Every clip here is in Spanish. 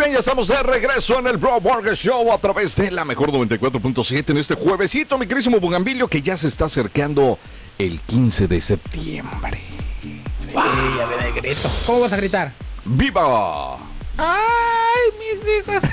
bien, ya estamos de regreso en el Bro Burger Show a través de la mejor 94.7 en este juevesito, mi querísimo Bugambilio, que ya se está acercando el 15 de septiembre. Wow. Ya viene el grito. ¿Cómo vas a gritar? ¡Viva! ¡Ay, mis hijos!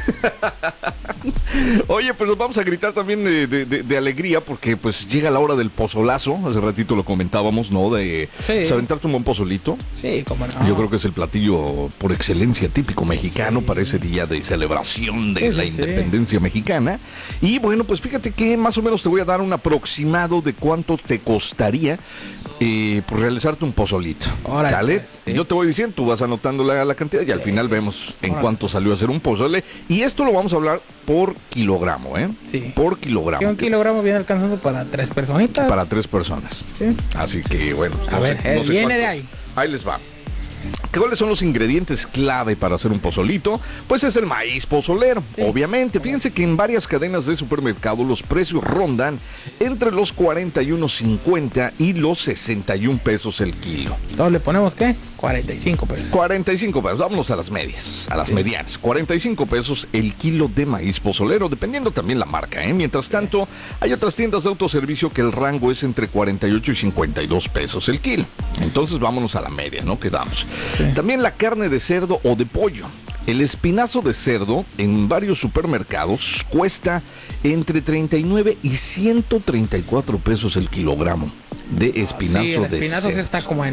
Oye, pues nos vamos a gritar también de alegría porque pues llega la hora del pozolazo. Hace ratito lo comentábamos, ¿no? De pues, aventarte un buen pozolito. Sí, cómo no. Yo creo que es el platillo por excelencia típico mexicano para ese día de celebración de la independencia mexicana. Y bueno, pues fíjate que más o menos te voy a dar un aproximado de cuánto te costaría por realizarte un pozolito. Órale, ¿Sale? pues, sí. Yo te voy diciendo, tú vas anotando la cantidad y al final vemos en cuánto salió a hacer un pozole. Y esto lo vamos a hablar por kilogramo, ¿eh? Sí. Por kilogramo. Que un kilogramo viene alcanzando para 3 personitas. Para 3 personas. Sí. Así que bueno. A ver, viene cuánto. de ahí. Ahí les va. ¿Cuáles son los ingredientes clave para hacer un pozolito? Pues es el maíz pozolero, obviamente. Fíjense que en varias cadenas de supermercado los precios rondan entre los 41.50 y los 61 pesos el kilo. Entonces le ponemos, ¿qué? 45 pesos. 45 pesos, vámonos a las medias, a las medianas. 45 pesos el kilo de maíz pozolero, dependiendo también la marca, ¿eh? Mientras tanto, hay otras tiendas de autoservicio que el rango es entre 48 y 52 pesos el kilo. Entonces vámonos a la media, ¿no? Quedamos. Sí. También la carne de cerdo o de pollo. El espinazo de cerdo en varios supermercados cuesta entre 39 y 134 pesos el kilogramo de espinazo sí, el de espinazo cerdo. sí está como en